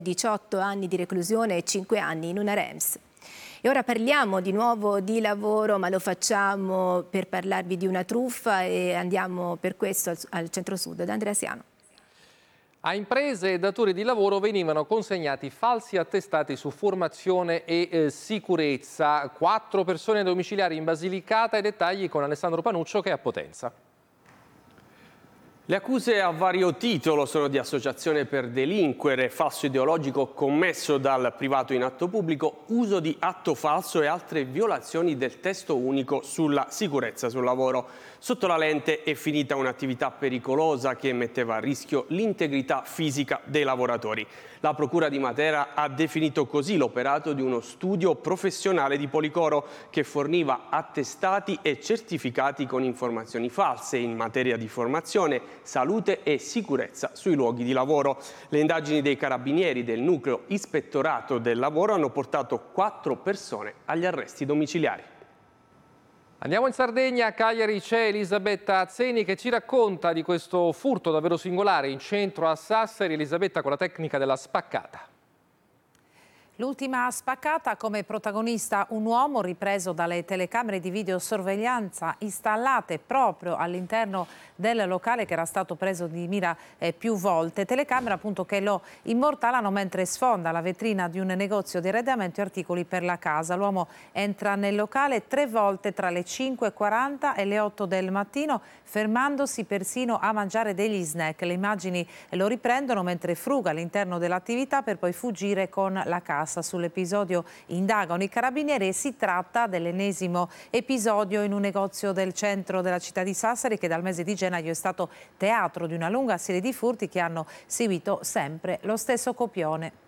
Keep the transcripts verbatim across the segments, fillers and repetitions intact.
diciotto anni di reclusione e cinque anni in una R E M S. E ora parliamo di nuovo di lavoro, ma lo facciamo per parlarvi di una truffa e andiamo per questo al, al centro-sud, da Andrea Siano. A imprese e datori di lavoro venivano consegnati falsi attestati su formazione e eh, sicurezza. Quattro persone domiciliari in Basilicata, e dettagli con Alessandro Panuccio che è a Potenza. Le accuse a vario titolo sono di associazione per delinquere, falso ideologico commesso dal privato in atto pubblico, uso di atto falso e altre violazioni del testo unico sulla sicurezza sul lavoro. Sotto la lente è finita un'attività pericolosa che metteva a rischio l'integrità fisica dei lavoratori. La Procura di Matera ha definito così l'operato di uno studio professionale di Policoro che forniva attestati e certificati con informazioni false in materia di formazione, salute e sicurezza sui luoghi di lavoro. Le indagini dei carabinieri del nucleo ispettorato del lavoro hanno portato quattro persone agli arresti domiciliari. Andiamo in Sardegna, a Cagliari c'è Elisabetta Azzeni che ci racconta di questo furto davvero singolare in centro a Sassari. Elisabetta, con la tecnica della spaccata. L'ultima spaccata, come protagonista un uomo ripreso dalle telecamere di videosorveglianza installate proprio all'interno del locale che era stato preso di mira eh, più volte. Telecamere appunto che lo immortalano mentre sfonda la vetrina di un negozio di arredamento e articoli per la casa. L'uomo entra nel locale tre volte tra le cinque e quaranta e le otto del mattino, fermandosi persino a mangiare degli snack. Le immagini lo riprendono mentre fruga all'interno dell'attività per poi fuggire con la casa. Sull'episodio indagano i carabinieri e si tratta dell'ennesimo episodio in un negozio del centro della città di Sassari che dal mese di gennaio è stato teatro di una lunga serie di furti che hanno seguito sempre lo stesso copione.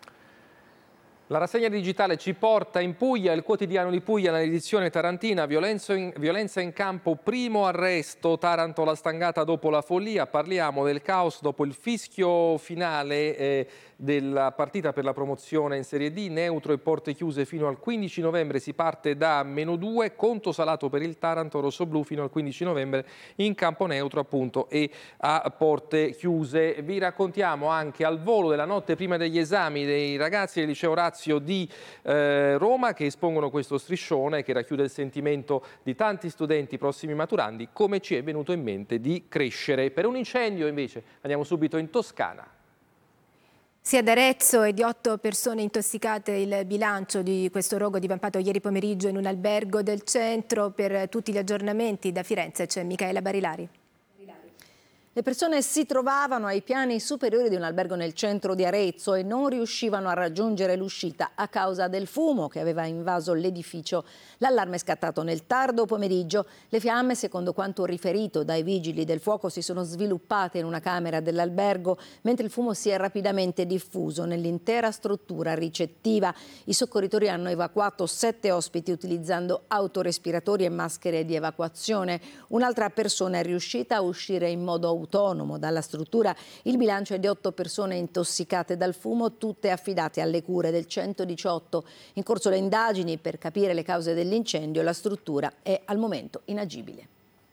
La rassegna digitale ci porta in Puglia, il quotidiano di Puglia nell'edizione tarantina, violenza in, violenza in campo, primo arresto, Taranto la stangata dopo la follia. Parliamo del caos dopo il fischio finale eh, della partita per la promozione in Serie D, neutro e porte chiuse fino al quindici novembre, si parte da meno due, conto salato per il Taranto rossoblù fino al quindici novembre in campo neutro appunto e a porte chiuse. Vi raccontiamo anche al volo della notte prima degli esami dei ragazzi del liceo Orazio di eh, Roma che espongono questo striscione che racchiude il sentimento di tanti studenti prossimi maturandi, come ci è venuto in mente di crescere. Per un incendio invece andiamo subito in Toscana. Sia ad Arezzo e di otto persone intossicate il bilancio di questo rogo divampato ieri pomeriggio in un albergo del centro. Per tutti gli aggiornamenti da Firenze c'è Micaela Barilari. Le persone si trovavano ai piani superiori di un albergo nel centro di Arezzo e non riuscivano a raggiungere l'uscita a causa del fumo che aveva invaso l'edificio. L'allarme è scattato nel tardo pomeriggio. Le fiamme, secondo quanto riferito dai vigili del fuoco, si sono sviluppate in una camera dell'albergo, mentre il fumo si è rapidamente diffuso nell'intera struttura ricettiva. I soccorritori hanno evacuato sette ospiti utilizzando autorespiratori e maschere di evacuazione. Un'altra persona è riuscita a uscire in modo autonomo autonomo dalla struttura. Il bilancio è di otto persone intossicate dal fumo, tutte affidate alle cure del centodiciotto. In corso le indagini per capire le cause dell'incendio. La struttura è al momento inagibile.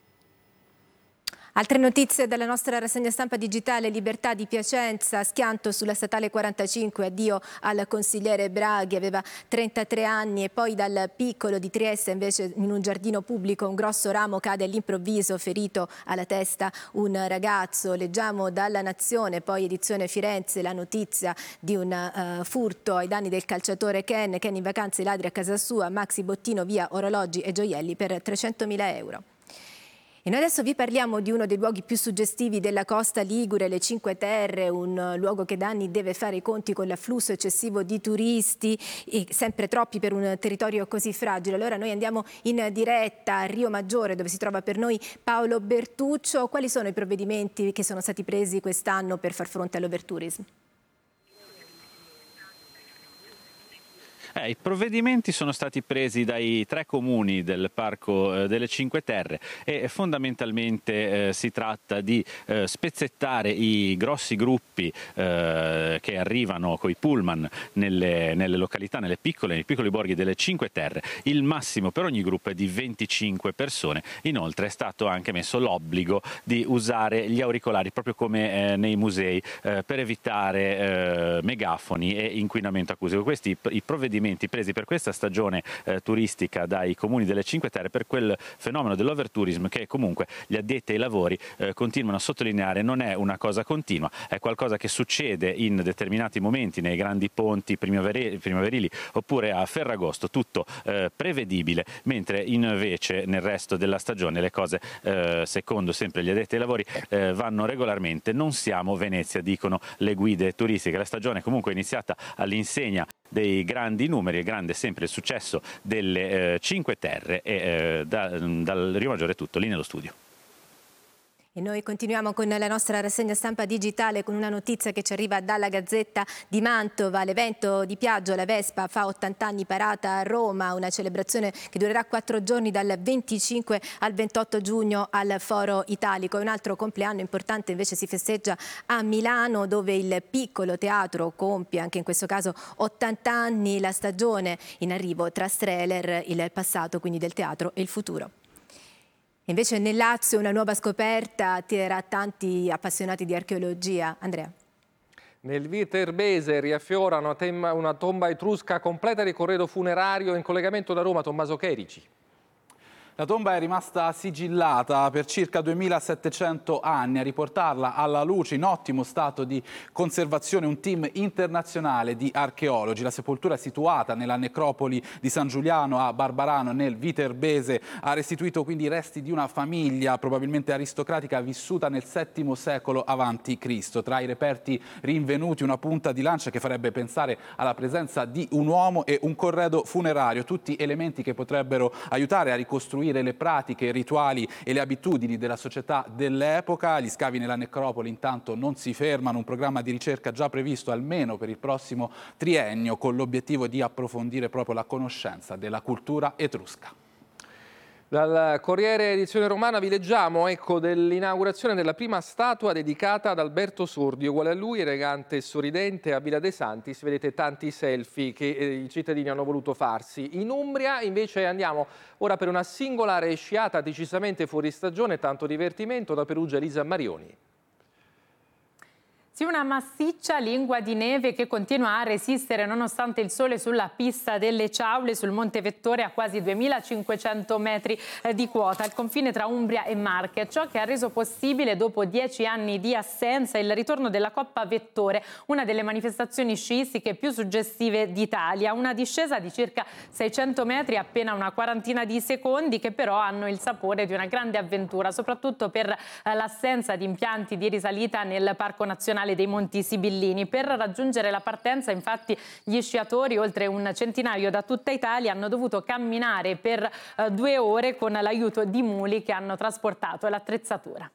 Altre notizie dalla nostra rassegna stampa digitale. Libertà di Piacenza, schianto sulla statale quarantacinque, addio al consigliere Braghi, aveva trentatré anni. E poi dal piccolo di Trieste, invece, in un giardino pubblico un grosso ramo cade all'improvviso, ferito alla testa un ragazzo. Leggiamo dalla Nazione, poi edizione Firenze, la notizia di un uh, furto ai danni del calciatore Ken, Ken in vacanze, i ladri a casa sua, maxi bottino via orologi e gioielli per trecentomila euro. E noi adesso vi parliamo di uno dei luoghi più suggestivi della costa ligure, le Cinque Terre, un luogo che da anni deve fare i conti con l'afflusso eccessivo di turisti, e sempre troppi per un territorio così fragile. Allora noi andiamo in diretta a Rio Maggiore, dove si trova per noi Paolo Bertuccio. Quali sono i provvedimenti che sono stati presi quest'anno per far fronte all'overtourism? Eh, I provvedimenti sono stati presi dai tre comuni del Parco eh, delle Cinque Terre e fondamentalmente eh, si tratta di eh, spezzettare i grossi gruppi eh, che arrivano coi pullman nelle, nelle località, nelle piccole, nei piccoli borghi delle Cinque Terre. Il massimo per ogni gruppo è di venticinque persone. Inoltre è stato anche messo l'obbligo di usare gli auricolari proprio come eh, nei musei eh, per evitare eh, megafoni e inquinamento acustico. Questi i provvedimenti presi per questa stagione eh, turistica dai comuni delle Cinque Terre per quel fenomeno dell'overtourism che comunque gli addetti ai lavori eh, continuano a sottolineare non è una cosa continua, è qualcosa che succede in determinati momenti nei grandi ponti primaverili, primaverili oppure a Ferragosto, tutto eh, prevedibile, mentre invece nel resto della stagione le cose eh, secondo sempre gli addetti ai lavori eh, vanno regolarmente. Non siamo Venezia, dicono le guide turistiche. La stagione comunque è iniziata all'insegna dei grandi numeri, è grande sempre il successo delle eh, Cinque Terre e eh, da, dal Rio Maggiore è tutto, lì nello studio. E noi continuiamo con la nostra rassegna stampa digitale con una notizia che ci arriva dalla Gazzetta di Mantova. L'evento di Piaggio, la Vespa, fa ottanta anni parata a Roma, una celebrazione che durerà quattro giorni dal venticinque al ventotto giugno al Foro Italico. E un altro compleanno importante invece si festeggia a Milano, dove il piccolo teatro compie anche in questo caso ottanta anni, la stagione in arrivo tra Strehler, il passato quindi del teatro e il futuro. Invece nel Lazio una nuova scoperta attirerà tanti appassionati di archeologia. Andrea. Nel Viterbese riaffiora una, una tomba etrusca completa di corredo funerario in collegamento da Roma. Tommaso Cherici. La tomba è rimasta sigillata per circa duemilasettecento anni. A riportarla alla luce in ottimo stato di conservazione un team internazionale di archeologi. La sepoltura è situata nella necropoli di San Giuliano a Barbarano nel Viterbese. Ha restituito quindi i resti di una famiglia probabilmente aristocratica vissuta nel settimo secolo avanti Cristo. Tra i reperti rinvenuti una punta di lancia che farebbe pensare alla presenza di un uomo e un corredo funerario. Tutti elementi che potrebbero aiutare a ricostruire le pratiche, i rituali e le abitudini della società dell'epoca. Gli scavi nella necropoli intanto non si fermano, un programma di ricerca già previsto almeno per il prossimo triennio con l'obiettivo di approfondire proprio la conoscenza della cultura etrusca. Dal Corriere Edizione Romana vi leggiamo ecco, dell'inaugurazione della prima statua dedicata ad Alberto Sordi. Uguale a lui, elegante e sorridente, a Villa De Santis vedete tanti selfie che eh, i cittadini hanno voluto farsi. In Umbria invece andiamo ora per una singolare sciata decisamente fuori stagione, tanto divertimento. Da Perugia Elisa Marioni. Sì, una massiccia lingua di neve che continua a resistere nonostante il sole sulla pista delle Ciaule sul Monte Vettore a quasi duemilacinquecento metri di quota, al confine tra Umbria e Marche. Ciò che ha reso possibile dopo dieci anni di assenza il ritorno della Coppa Vettore, una delle manifestazioni sciistiche più suggestive d'Italia. Una discesa di circa seicento metri, appena una quarantina di secondi, che però hanno il sapore di una grande avventura, soprattutto per l'assenza di impianti di risalita nel Parco Nazionale dei Monti Sibillini. Per raggiungere la partenza, infatti, gli sciatori, oltre un centinaio da tutta Italia, hanno dovuto camminare per eh, due ore con l'aiuto di muli che hanno trasportato l'attrezzatura.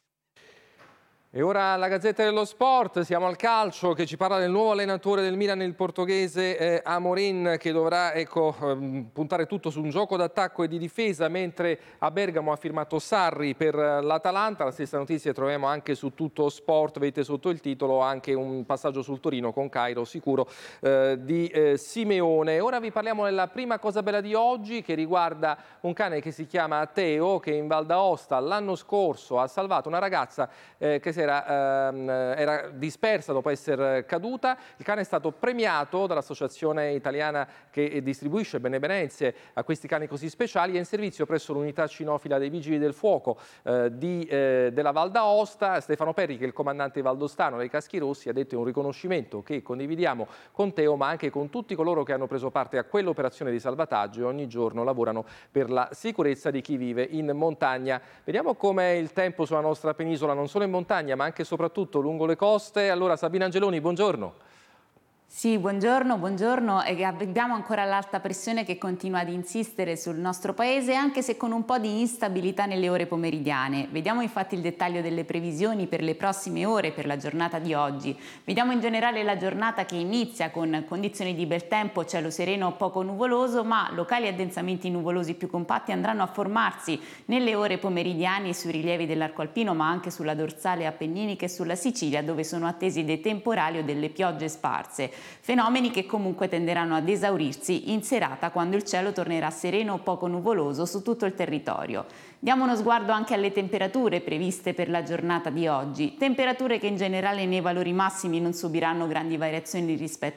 E ora la Gazzetta dello Sport, siamo al calcio che ci parla del nuovo allenatore del Milan, il portoghese eh, Amorim, che dovrà ecco, ehm, puntare tutto su un gioco d'attacco e di difesa, mentre a Bergamo ha firmato Sarri per l'Atalanta. La stessa notizia troviamo anche su Tutto Sport, vedete sotto il titolo anche un passaggio sul Torino con Cairo sicuro eh, di eh, Simeone. Ora vi parliamo della prima cosa bella di oggi, che riguarda un cane che si chiama Teo, che in Val d'Aosta l'anno scorso ha salvato una ragazza eh, che si Era, ehm, era dispersa dopo essere caduta. Il cane è stato premiato dall'associazione italiana che distribuisce benemerenze a questi cani così speciali. È in servizio presso l'unità cinofila dei Vigili del Fuoco eh, di, eh, della Val d'Aosta. Stefano Perri, che è il comandante valdostano dei Caschi Rossi, ha detto: è un riconoscimento che condividiamo con Teo, ma anche con tutti coloro che hanno preso parte a quell'operazione di salvataggio e ogni giorno lavorano per la sicurezza di chi vive in montagna. Vediamo com'è il tempo sulla nostra penisola, non solo in montagna ma anche e soprattutto lungo le coste. Allora Sabina Angeloni, buongiorno. Sì, buongiorno, buongiorno. E abbiamo ancora l'alta pressione che continua ad insistere sul nostro paese, anche se con un po' di instabilità nelle ore pomeridiane. Vediamo infatti il dettaglio delle previsioni per le prossime ore, per la giornata di oggi. Vediamo in generale la giornata che inizia con condizioni di bel tempo, cielo sereno poco nuvoloso, ma locali addensamenti nuvolosi più compatti andranno a formarsi nelle ore pomeridiane sui rilievi dell'arco alpino, ma anche sulla dorsale appenninica e sulla Sicilia, dove sono attesi dei temporali o delle piogge sparse. Fenomeni che comunque tenderanno ad esaurirsi in serata, quando il cielo tornerà sereno o poco nuvoloso su tutto il territorio. Diamo uno sguardo anche alle temperature previste per la giornata di oggi. Temperature che in generale nei valori massimi non subiranno grandi variazioni rispetto